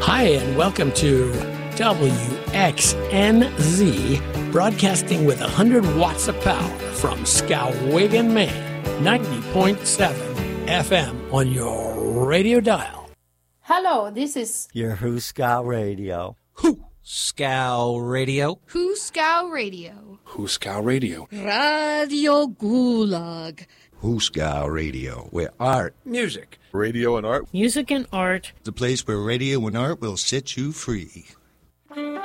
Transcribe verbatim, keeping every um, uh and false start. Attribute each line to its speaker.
Speaker 1: Hi, and welcome to W X N Z, broadcasting with one hundred watts of power from Skowhegan, Maine, ninety point seven F M on your radio dial.
Speaker 2: Hello, this is
Speaker 3: your Who Scow Radio.
Speaker 4: Who Scow Radio?
Speaker 5: Who Scow Radio?
Speaker 6: Who Scow Radio?
Speaker 5: Radio Gulag.
Speaker 7: Who Scow Radio, where art,
Speaker 6: music,
Speaker 8: radio and art,
Speaker 9: music and art,
Speaker 7: the place where radio and art will set you free.